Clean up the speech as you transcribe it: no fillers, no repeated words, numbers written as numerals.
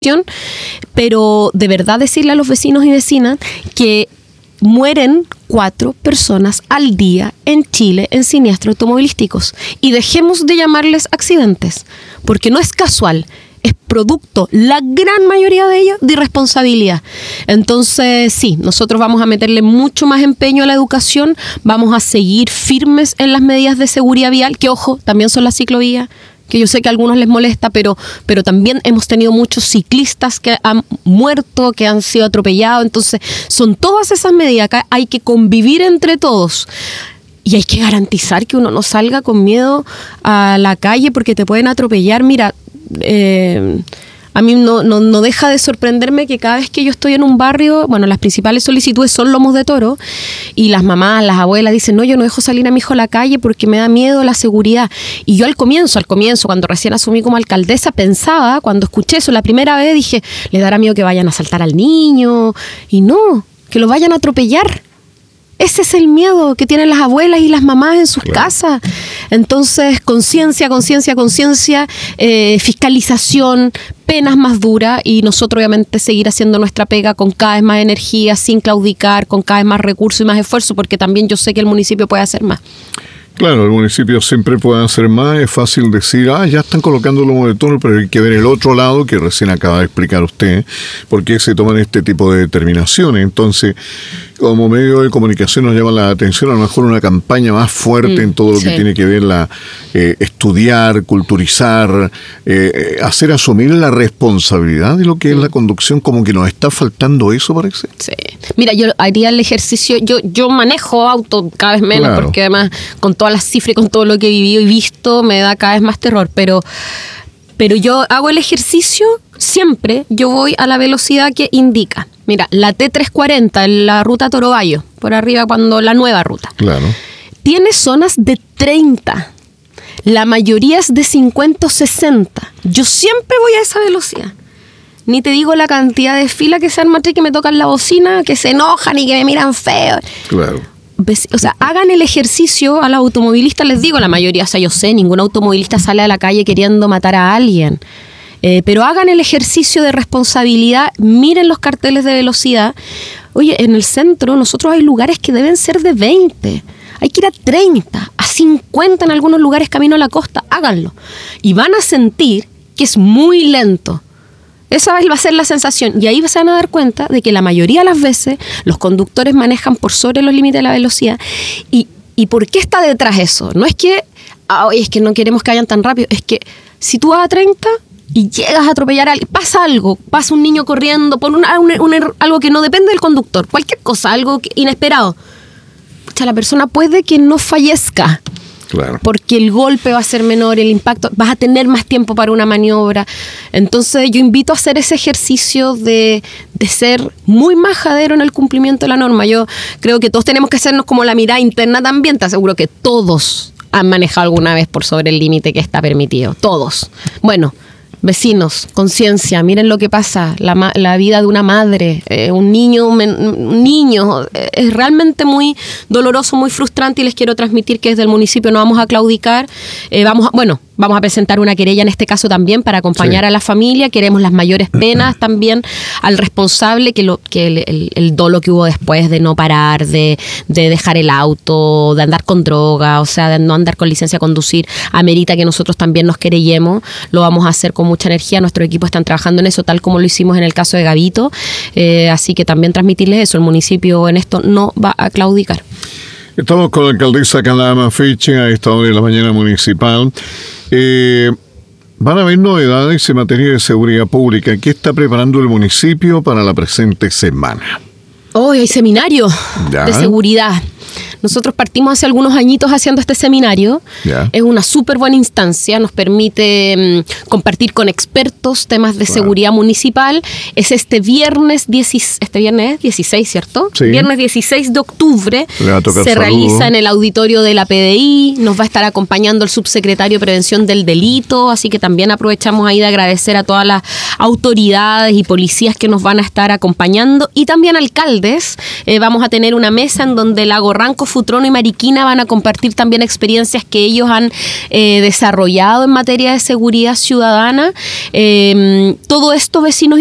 pero de verdad decirle a los vecinos y vecinas que mueren 4 personas al día en Chile en siniestros automovilísticos. Y dejemos de llamarles accidentes, porque no es casual, es producto, la gran mayoría de ellos, de irresponsabilidad. Entonces, sí, nosotros vamos a meterle mucho más empeño a la educación, vamos a seguir firmes en las medidas de seguridad vial, que ojo, también son las ciclovías, que yo sé que a algunos les molesta, pero también hemos tenido muchos ciclistas que han muerto, que han sido atropellados. Entonces, son todas esas medidas que hay que convivir entre todos. Y hay que garantizar que uno no salga con miedo a la calle porque te pueden atropellar. Mira, a mí no deja de sorprenderme que cada vez que yo estoy en un barrio, bueno, las principales solicitudes son lomos de toro y las mamás, las abuelas dicen, no, yo no dejo salir a mi hijo a la calle porque me da miedo la seguridad. Y yo al comienzo, cuando recién asumí como alcaldesa, pensaba, cuando escuché eso la primera vez, dije, le dará miedo que vayan a asaltar al niño. Y no, que lo vayan a atropellar. Ese es el miedo que tienen las abuelas y las mamás en sus casas. Entonces, conciencia, fiscalización, penas más duras y nosotros obviamente seguir haciendo nuestra pega con cada vez más energía, sin claudicar, con cada vez más recursos y más esfuerzo, porque también yo sé que el municipio puede hacer más. Claro, el municipio siempre puede hacer más. Es fácil decir, ya están colocando lomo de toro, pero hay que ver el otro lado que recién acaba de explicar usted, por qué se toman este tipo de determinaciones. Entonces, como medio de comunicación nos llama la atención a lo mejor una campaña más fuerte en todo lo que tiene que ver estudiar, culturizar, hacer asumir la responsabilidad de lo que es la conducción, como que nos está faltando eso, parece. Sí. Mira, yo haría el ejercicio, yo manejo auto cada vez menos, claro, porque además con todas las cifras y con todo lo que he vivido y visto me da cada vez más terror, pero yo hago el ejercicio siempre, yo voy a la velocidad que indica. Mira, la T340 en la ruta Torobayo, por arriba cuando la nueva ruta, claro, tiene zonas de 30, la mayoría es de 50 o 60. Yo siempre voy a esa velocidad. Ni te digo la cantidad de filas que se arman y que me tocan la bocina, que se enojan y que me miran feo. Claro. O sea, hagan el ejercicio a los automovilistas, les digo, la mayoría, o sea, yo sé, ningún automovilista sale a la calle queriendo matar a alguien. Pero hagan el ejercicio de responsabilidad, miren los carteles de velocidad. Oye, en el centro nosotros hay lugares que deben ser de 20, hay que ir a 30, a 50 en algunos lugares camino a la costa, háganlo. Y van a sentir que es muy lento. Esa va a ser la sensación y ahí se van a dar cuenta de que la mayoría de las veces los conductores manejan por sobre los límites de la velocidad. ¿Y por qué está detrás eso? No es que, es que no queremos que vayan tan rápido, es que si tú vas a 30 y llegas a atropellar a alguien, pasa un niño corriendo por algo que no depende del conductor, cualquier cosa, algo inesperado. Pucha, la persona puede que no fallezca. Claro. Porque el golpe va a ser menor, el impacto, vas a tener más tiempo para una maniobra. Entonces yo invito a hacer ese ejercicio de ser muy majadero en el cumplimiento de la norma. Yo creo que todos tenemos que hacernos como la mirada interna también. Te aseguro que todos han manejado alguna vez por sobre el límite que está permitido. Todos. Bueno, vecinos, conciencia, miren lo que pasa, la vida de una madre, un niño, es realmente muy doloroso, muy frustrante y les quiero transmitir que desde el municipio no vamos a claudicar, vamos a presentar una querella en este caso también para acompañar a la familia, queremos las mayores penas también al responsable, que el dolo que hubo después de no parar, de dejar el auto, de andar con droga, o sea, de no andar con licencia de conducir, amerita que nosotros también nos querellemos, lo vamos a hacer con mucha energía, nuestro equipo están trabajando en eso, tal como lo hicimos en el caso de Gavito, así que también transmitirles eso, el municipio en esto no va a claudicar. Estamos con la alcaldesa Calama Feche a esta hora de la mañana municipal. Van a haber novedades en materia de seguridad pública. ¿Qué está preparando el municipio para la presente semana? Hoy hay seminario de seguridad. Nosotros partimos hace algunos añitos haciendo este seminario. Es una súper buena instancia, nos permite compartir con expertos temas de seguridad municipal. Es este viernes 16, ¿cierto? Sí. Viernes 16 de octubre se realiza en el auditorio de la PDI. Nos va a estar acompañando el subsecretario de Prevención del Delito, así que también aprovechamos ahí de agradecer a todas las autoridades y policías que nos van a estar acompañando y también alcaldes. Vamos a tener una mesa en donde Lago Ranco Futrono y Mariquina van a compartir también experiencias que ellos han desarrollado en materia de seguridad ciudadana. Todo esto, vecinos